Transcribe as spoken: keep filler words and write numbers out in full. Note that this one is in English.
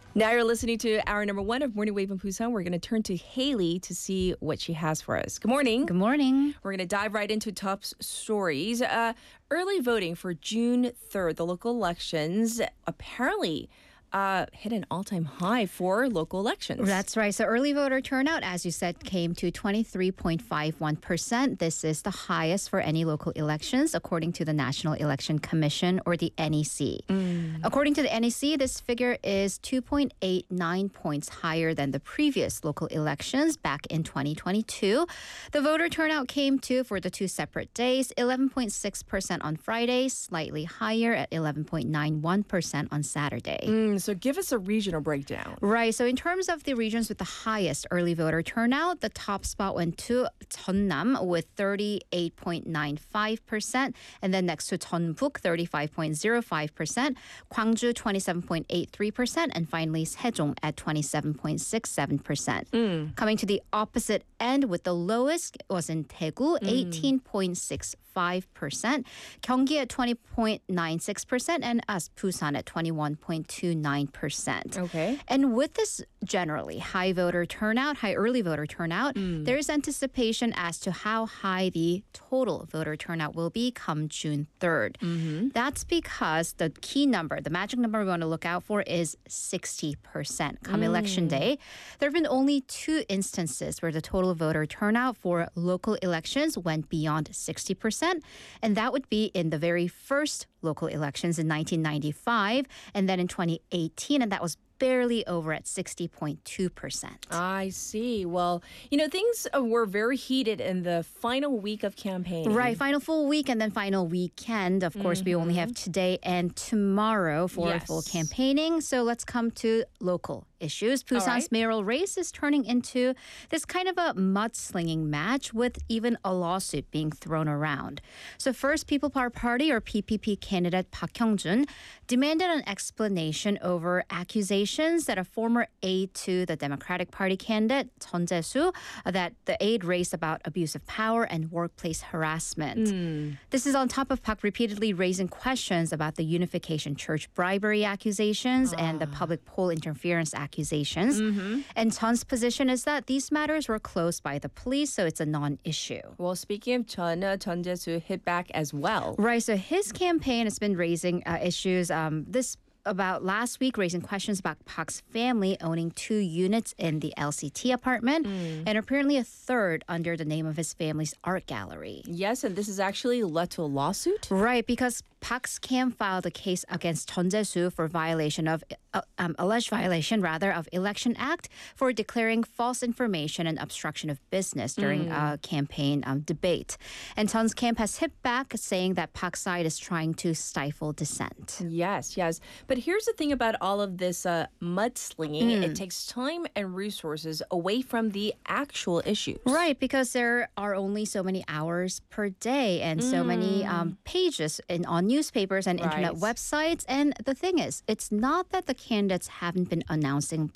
Now you're listening to hour number one of Morning Wave in Busan. We're going to turn to Haley to see what she has for us. Good morning. Good morning. We're going to dive right into top s- stories. Uh, early voting for June third, the local elections, apparently uh, hit an all-time high for local elections. That's right. So early voter turnout, as you said, came to twenty-three point five one percent. This is the highest for any local elections, according to the National Election Commission, or the N E C. Mm. According to the N E C, this figure is two point eight nine points higher than the previous local elections back in twenty twenty-two. The voter turnout came to, for the two separate days, eleven point six percent on Friday, slightly higher at eleven point nine one percent on Saturday. Mm, so give us a regional breakdown. Right. So in terms of the regions with the highest early voter turnout, the top spot went to Jeonnam with thirty-eight point nine five percent, and then next to Jeonbuk, thirty-five point zero five percent, Gwangju, twenty-seven point eight three percent, and finally Sejong at twenty-seven point six seven percent. Mm. Coming to the opposite end with the lowest was in Daegu, eighteen point six five percent, Gyeonggi at twenty point nine six percent, and us, Busan, at twenty-one point two nine percent. Okay. And with this generally high voter turnout, high early voter turnout, mm. there's anticipation as to how high the total voter turnout will be come June third. Mm-hmm. That's because the key number, the magic number we want to look out for is sixty percent come mm. election day. There have been only two instances where the total voter turnout for local elections went beyond sixty percent, and that would be in the very first local elections in nineteen ninety-five and then in twenty eighteen, and that was barely over at sixty point two percent. I see. Well, you know, things uh, were very heated in the final week of campaigning. Right, final full week and then final weekend. Of course, mm-hmm. we only have today and tomorrow for yes. full campaigning. So let's come to local issues. Busan's right. mayoral race is turning into this kind of a mudslinging match with even a lawsuit being thrown around. So first, People Power Party or P P P candidate Park Hyung-jun demanded an explanation over accusations that a former aide to the Democratic Party candidate Chun Jae-soo that the aide raised about abuse of power and workplace harassment. Mm. This is on top of Park repeatedly raising questions about the Unification Church bribery accusations ah. and the public poll interference accusations. accusations. Mm-hmm. And Chun's position is that these matters were closed by the police, so it's a non-issue. Well, speaking of Chun, uh, Chun Jae-soo hit back as well. Right, so his campaign has been raising uh, issues. Um, this about last week, raising questions about Park's family owning two units in the L C T apartment mm. and apparently a third under the name of his family's art gallery. Yes, and this has actually led to a lawsuit? Right, because Park's camp filed a case against Chun Jae-soo for violation of uh, um, alleged violation rather of Election Act for declaring false information and obstruction of business during mm. a campaign um, debate. And Chun's camp has hit back, saying that Park's side is trying to stifle dissent. Yes, yes. But here's the thing about all of this uh, mudslinging. Mm. It takes time and resources away from the actual issues. Right, because there are only so many hours per day and mm. so many um, pages in, on newspapers and internet right. websites. And the thing is, it's not that the candidates haven't been announcing